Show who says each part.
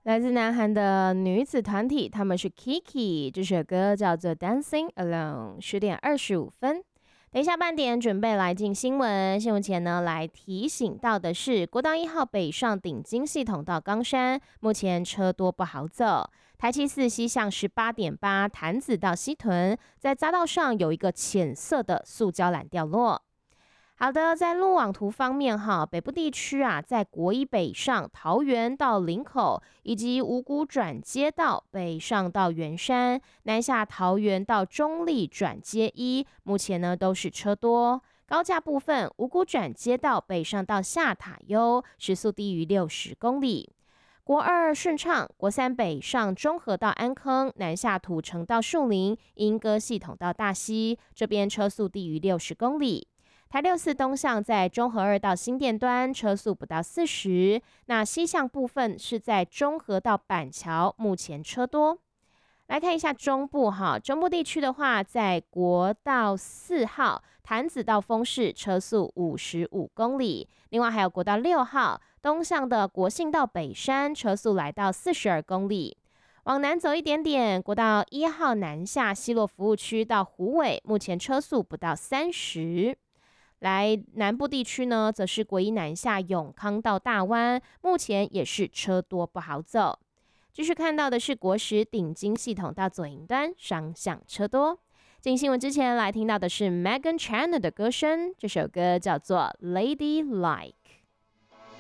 Speaker 1: 来自南韩的女子团体，他们是 Kiki， 这首歌叫做 Dancing Alone。10:25。等一下半点准备来进新闻，新闻前呢，来提醒到的是，国道1号北上顶金系统到冈山，目前车多不好走。台七四西向18.8潭子到西屯，在匝道上有一个浅色的塑胶缆掉落。好的，在路网图方面北部地区在国一北上桃园到林口，以及五股转接道北上到圆山，南下桃园到中立转接1，目前呢都是车多。高架部分，五股转接道北上到下塔悠，时速低于60公里。国二顺畅，国三北上中和到安坑，南下土城到树林，莺歌系统到大溪，这边车速低于60公里。台64东向在中和2到新店端，车速不到40。那西向部分是在中和到板桥，目前车多。来看一下中部中部地区的话，在国道4号潭子到丰市，车速55公里。另外还有国道6号东向的国信到北山，车速来到42公里。往南走一点点，国道1号南下西螺服务区到虎尾，目前车速不到30。来南部地区呢，则是国一南下永康到大湾，目前也是车多不好走。继续看到的是国十顶金系统到左营端，双向车多。进新闻之前来听到的是 Megan Trainor 的歌声，这首歌叫做 Lady Like。